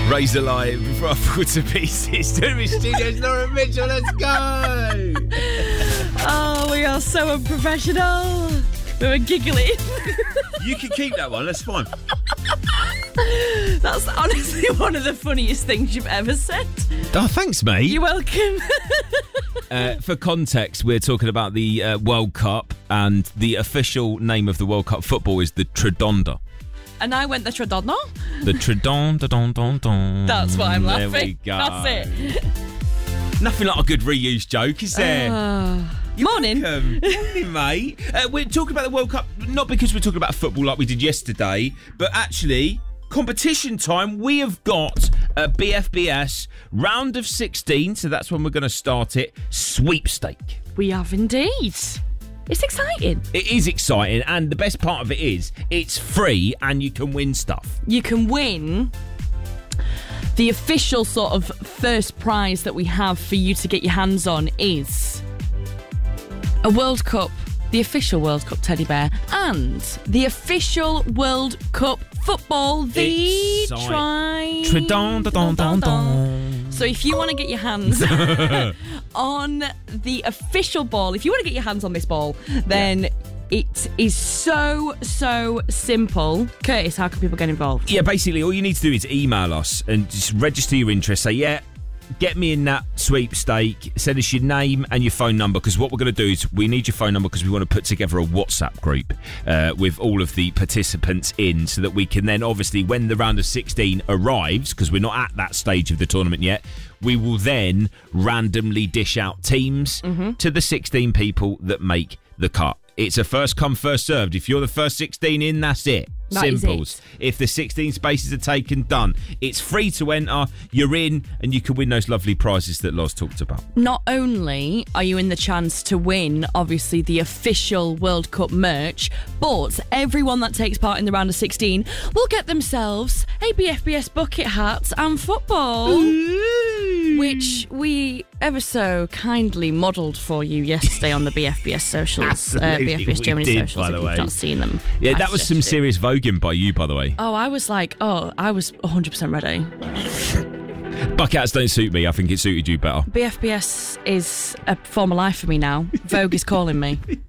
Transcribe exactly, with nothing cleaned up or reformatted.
Razor Light before I fall to pieces. Studio Studios, Laura Mitchell, let's go! Oh, we are so unprofessional. We were giggling. You can keep that one, that's fine. That's honestly one of the funniest things you've ever said. Oh, thanks, mate. You're welcome. uh, for context, we're talking about the uh, World Cup, and the official name of the World Cup football is the Tridonda. And I went the Tridonda. The Tridonda, don, don, don. That's why I'm laughing. There we go. That's it. Nothing like a good reused joke, is there? Uh, morning. Welcome. Morning, mate. Uh, we're talking about the World Cup, not because we're talking about football like we did yesterday, but actually, competition time. We have got a B F B S round of sixteen, so that's when we're going to start it, sweepstake. We have indeed. It's exciting. It is exciting, and the best part of it is it's free and you can win stuff. You can win the official sort of first prize that we have for you to get your hands on is a World Cup, the official World Cup teddy bear, and the official World Cup football, the tri... Tridon-da-don-don-don. So if you want to get your hands on the official ball, if you want to get your hands on this ball, then yeah. It is so, so simple. Curtis, how can people get involved? Yeah, basically, all you need to do is email us and just register your interest. Say, yeah, get me in that sweepstake. Send us your name and your phone number, because what we're going to do is we need your phone number because we want to put together a WhatsApp group uh, with all of the participants in, so that we can then, obviously, when the round of sixteen arrives, because we're not at that stage of the tournament yet, we will then randomly dish out teams mm-hmm. to the sixteen people that make the cut. It's a first come, first served. If you're the first sixteen in, that's it. That Simples. It. If the sixteen spaces are taken, done. It's free to enter. You're in, and you can win those lovely prizes that Loz talked about. Not only are you in the chance to win, obviously, the official World Cup merch, but everyone that takes part in the round of sixteen will get themselves a B F B S bucket hat and football, Ooh. Which we ever so kindly modelled for you yesterday on the B F B S socials, uh, B F B S Germany did, socials. By the if way. you've not seen them, yeah, I that was some serious voguing by you, by the way. Oh, I was like, oh, I was one hundred percent ready. Bucket hats don't suit me. I think it suited you better. B F B S is a form of life for me now. Vogue is calling me.